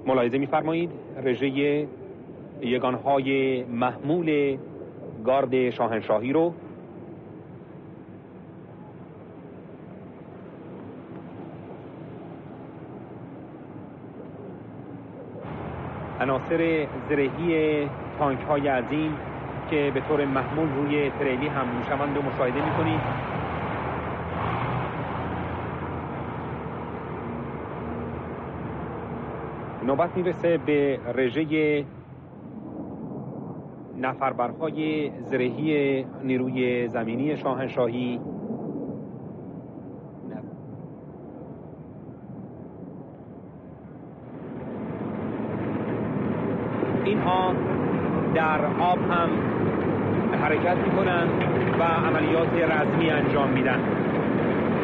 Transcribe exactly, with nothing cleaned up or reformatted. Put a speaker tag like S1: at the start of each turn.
S1: ملاحظه می‌فرمایید رژه یگانهای محمول گارد شاهنشاهی رو عناصر زرهی تانک های عظیم که به طور محمول روی تریلی هم میشوند و مشاهده میکنید. نوبت میرسه به رژه نفربرهای زرهی نیروی زمینی شاهنشاهی. اینها در آب هم حرکت میکنند و عملیات رزمی انجام میدن.